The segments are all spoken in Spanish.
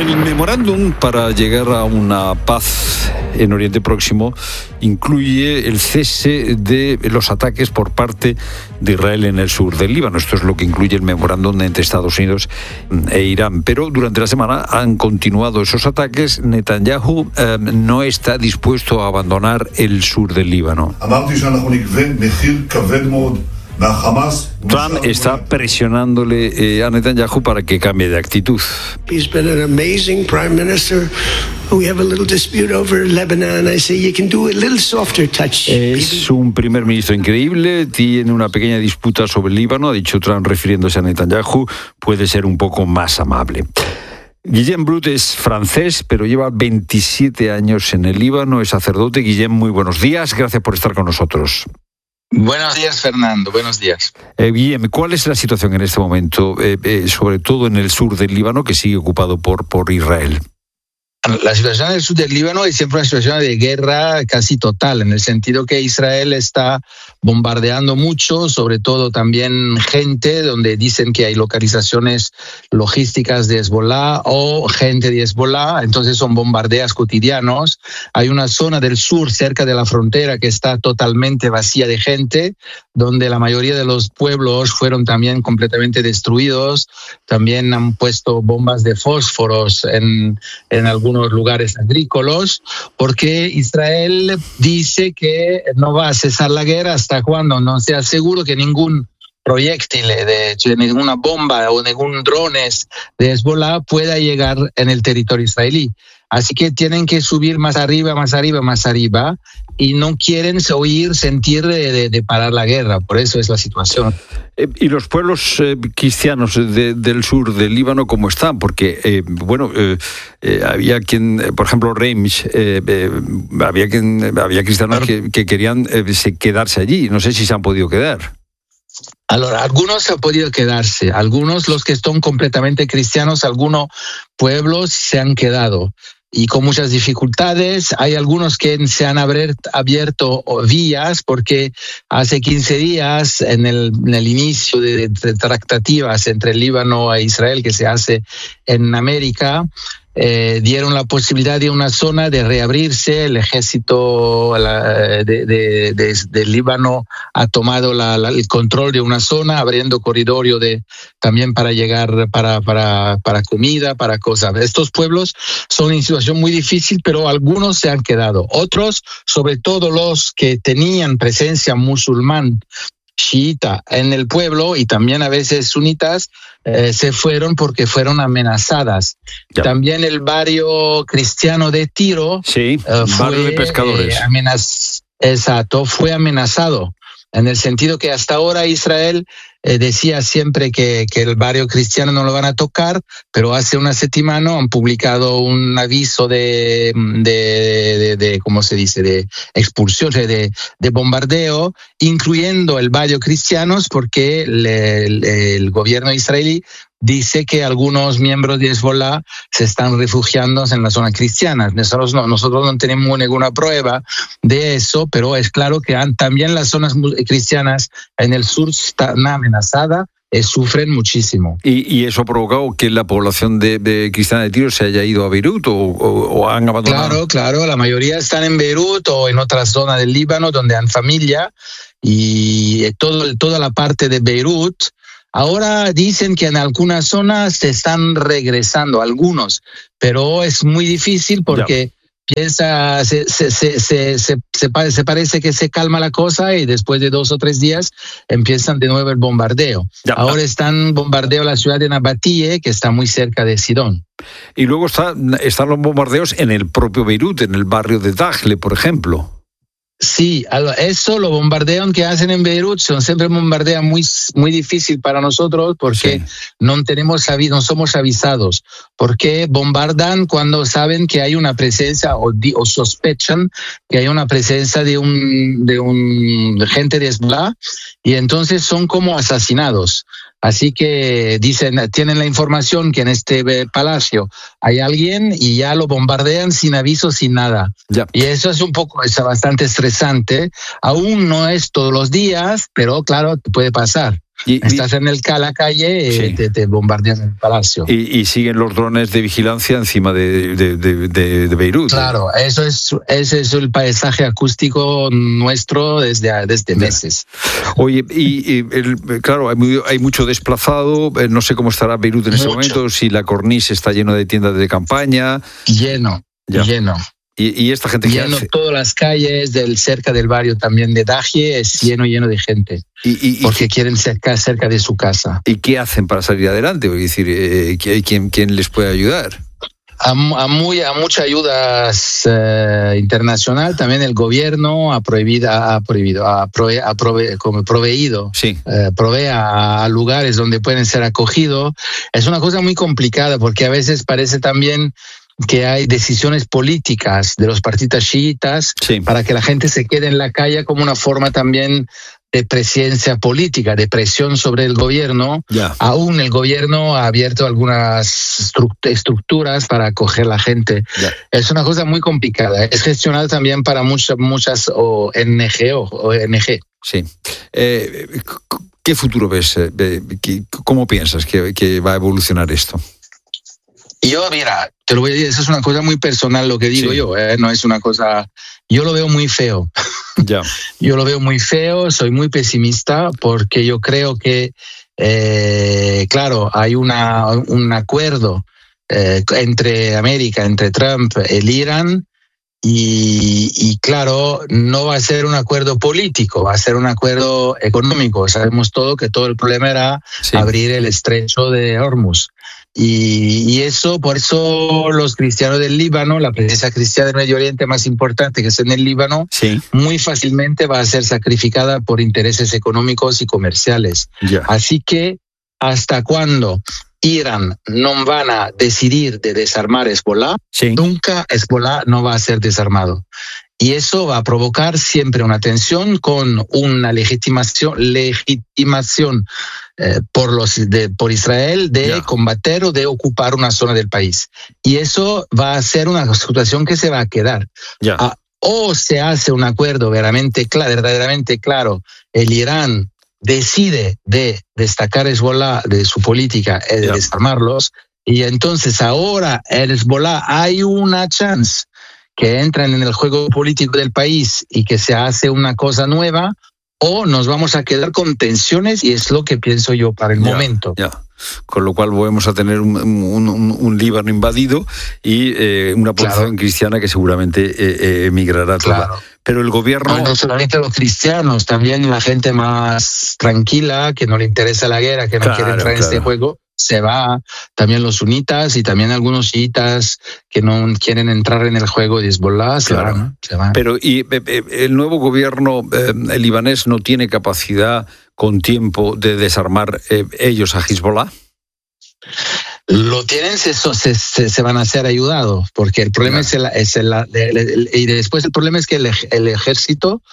El memorándum para llegar a una paz en Oriente Próximo incluye el cese de los ataques por parte de Israel en el sur del Líbano. Esto es lo que incluye el memorándum entre Estados Unidos e Irán. Pero durante la semana han continuado esos ataques. Netanyahu no está dispuesto a abandonar el sur del Líbano. Trump está presionándole a Netanyahu para que cambie de actitud. He's been an amazing prime minister. We have a little dispute over Lebanon. I say you can do a little softer touch. Es un primer ministro increíble, tiene una pequeña disputa sobre el Líbano, ha dicho Trump refiriéndose a Netanyahu, puede ser un poco más amable. Guillem Brut es francés, pero lleva 27 años en el Líbano, es sacerdote. Guillem, muy buenos días, gracias por estar con nosotros. Buenos días, Fernando. Buenos días. Bien, ¿cuál es la situación en este momento, sobre todo en el sur del Líbano, que sigue ocupado por Israel? La situación en el sur del Líbano es siempre una situación de guerra casi total, en el sentido que Israel está bombardeando mucho, sobre todo también gente, donde dicen que hay localizaciones logísticas de Hezbollah o gente de Hezbollah, entonces son bombardeos cotidianos. Hay una zona del sur cerca de la frontera que está totalmente vacía de gente, donde la mayoría de los pueblos fueron también completamente destruidos. También han puesto bombas de fósforos en algunos lugares agrícolas, porque Israel dice que no va a cesar la guerra hasta cuando no sea seguro que ningún proyectil de ninguna bomba o ningún drones de Hezbollah pueda llegar en el territorio israelí. Así que tienen que subir más arriba, y no quieren sentir de parar la guerra. Por eso es la situación. ¿Y los pueblos cristianos del sur del Líbano cómo están? Porque, había quien, por ejemplo, Reims, había cristianos que querían quedarse allí. No sé si se han podido quedar. Algunos han podido quedarse, algunos, los que son completamente cristianos, algunos pueblos se han quedado. Y con muchas dificultades. Hay algunos que se han abierto vías, porque hace 15 días, en el inicio de tratativas entre el Líbano e Israel que se hace en América, dieron la posibilidad de una zona de reabrirse. El ejército del Líbano ha tomado el control de una zona, abriendo corridorio también para llegar para comida, para cosas. Estos pueblos son en situación muy difícil, pero algunos se han quedado. Otros, sobre todo los que tenían presencia musulmán, chiita en el pueblo, y también a veces sunitas, se fueron porque fueron amenazadas. Ya. También el barrio cristiano de Tiro, barrio de pescadores, fue amenazado, en el sentido que hasta ahora Israel decía siempre que el barrio cristiano no lo van a tocar, pero hace una semana han publicado un aviso de ¿cómo se dice?, de expulsión, de bombardeo, incluyendo el barrio cristianos, porque el gobierno israelí dice que algunos miembros de Hezbollah se están refugiando en la zona cristiana. Nosotros no tenemos ninguna prueba de eso, pero es claro que también las zonas cristianas en el sur están amenazadas, sufren muchísimo. ¿Y eso ha provocado que la población de cristiana de Tiro se haya ido a Beirut o han abandonado? Claro, la mayoría están en Beirut o en otras zonas del Líbano donde han familia, y toda la parte de Beirut. Ahora dicen que en algunas zonas se están regresando algunos, pero es muy difícil porque se parece que se calma la cosa, y después de 2 o 3 días empiezan de nuevo el bombardeo. Ahora están bombardeando la ciudad de Nabatie, que está muy cerca de Sidón. Y luego están los bombardeos en el propio Beirut, en el barrio de Dahle, por ejemplo. Sí, eso, los bombardeos que hacen en Beirut son siempre bombardeos muy, muy difícil para nosotros, porque no somos avisados, porque bombardan cuando saben que hay una presencia o sospechan que hay una presencia de gente de Hezbollah, y entonces son como asesinados. Así que tienen la información que en este palacio hay alguien y ya lo bombardean sin aviso, sin nada. Ya. Y eso es bastante estresante. Aún no es todos los días, pero claro, puede pasar. Estás en la calle, sí. te bombardean el palacio. Y siguen los drones de vigilancia encima de Beirut. Claro, ese es el paisaje acústico nuestro desde meses. Oye, claro, hay mucho desplazado, no sé cómo estará Beirut en este momento, si la corniche está lleno de tiendas de campaña. Lleno. ¿Y esta gente qué hace? Todas las calles cerca del barrio también de Dahie es lleno de gente. Porque quieren cerca de su casa. ¿Y qué hacen para salir adelante? Es decir, ¿quién les puede ayudar? A mucha ayuda internacional, también el gobierno provee a lugares donde pueden ser acogidos. Es una cosa muy complicada porque a veces parece también que hay decisiones políticas de los partidos chiitas para que la gente se quede en la calle como una forma también de presencia política, de presión sobre el gobierno. Aún el gobierno ha abierto algunas estructuras para acoger a la gente. Es una cosa muy complicada. Es gestionado también para muchas ONG. Sí. ¿Qué futuro ves? ¿Cómo piensas que va a evolucionar esto? Yo, mira, te lo voy a decir, eso es una cosa muy personal lo que digo yo, no es una cosa... Yo lo veo muy feo. Yo lo veo muy feo, soy muy pesimista porque yo creo que, claro, hay un acuerdo entre América, entre Trump, el Irán, y claro, no va a ser un acuerdo político, va a ser un acuerdo económico. Sabemos que todo el problema era abrir el estrecho de Hormuz. Y por eso los cristianos del Líbano, la presencia cristiana del Medio Oriente más importante que es en el Líbano, muy fácilmente va a ser sacrificada por intereses económicos y comerciales. Así que, ¿hasta cuándo Irán no van a decidir de desarmar Hezbollah? Nunca Hezbollah no va a ser desarmado. Y eso va a provocar siempre una tensión con una legitimación por Israel de combater o de ocupar una zona del país. Y eso va a ser una situación que se va a quedar. O se hace un acuerdo verdaderamente claro, el Irán decide de destacar Hezbollah de su política de desarmarlos, y entonces ahora el Hezbollah hay una chance que entran en el juego político del país y que se hace una cosa nueva, o nos vamos a quedar con tensiones, y es lo que pienso yo para el momento. Con lo cual volvemos a tener un Líbano invadido y una población cristiana que seguramente emigrará toda. Pero el gobierno... No solamente los cristianos, también la gente más tranquila, que no le interesa la guerra, que no quiere entrar en este juego, se va. También los sunitas y también algunos chiitas que no quieren entrar en el juego de Hezbollah se van. Pero el nuevo gobierno libanés no tiene capacidad con tiempo de desarmar ellos a Hezbollah. Lo tienen, se van a ser ayudados, porque el problema y después el problema es que el ejército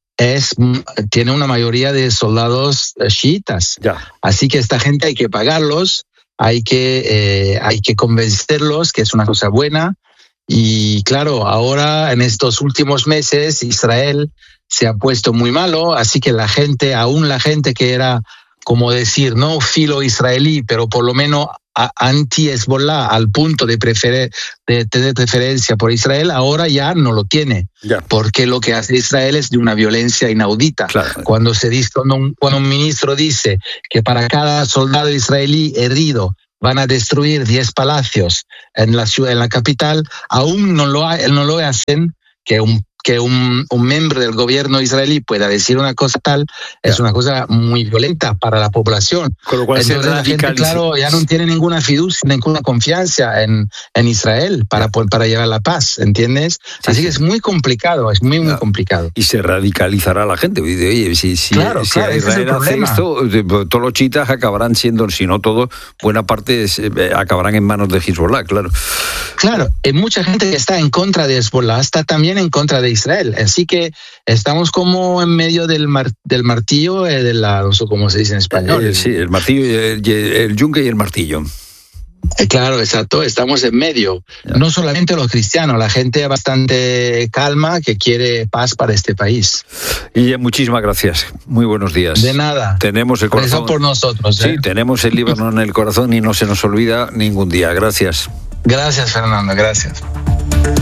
tiene una mayoría de soldados chiitas. Así que esta gente hay que pagarlos, hay que convencerlos, que es una cosa buena. Y claro, ahora en estos últimos meses Israel se ha puesto muy malo, así que la gente que era, como decir, no filo israelí, pero por lo menos anti-Hezbollah al punto de tener preferencia por Israel, ahora ya no lo tiene. Porque lo que hace Israel es de una violencia inaudita. Cuando un ministro dice que para cada soldado israelí herido van a destruir 10 palacios en la ciudad, en la capital, aún no lo hacen, que un miembro del gobierno israelí pueda decir una cosa tal, es una cosa muy violenta para la población. Con lo cual entonces la gente, claro, ya no tiene ninguna fiducia, ninguna confianza en Israel para llevar la paz, ¿entiendes? Así que es muy complicado, es muy complicado. Y se radicalizará la gente. Oye, si Israel hace esto, todos los chiitas acabarán siendo, si no todos, buena parte acabarán en manos de Hezbollah, claro. Claro, hay mucha gente que está en contra de Hezbollah, está también en contra de Israel. Así que estamos como en medio del martillo, no sé cómo se dice en español. Sí, el martillo, el yunque y el martillo. Claro, exacto, estamos en medio. Ya. No solamente los cristianos, la gente bastante calma que quiere paz para este país. Y muchísimas gracias. Muy buenos días. De nada. Tenemos el corazón. Rezad por nosotros. Sí, tenemos el Líbano en el corazón y no se nos olvida ningún día. Gracias. Gracias, Fernando, gracias.